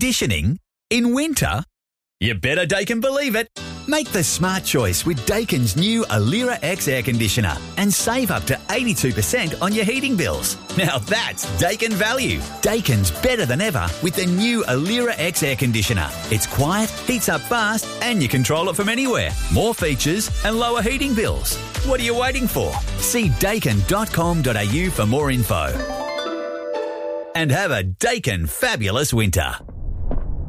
conditioning in winter? You better Daikin believe it. Make the smart choice with Daikin's new Alira X air conditioner and save up to 82% on your heating bills. Now that's Daikin value. Daikin's better than ever with the new Alira X air conditioner. It's quiet, heats up fast, and you control it from anywhere. More features and lower heating bills. What are you waiting for? See daikin.com.au for more info. And have a Daikin fabulous winter.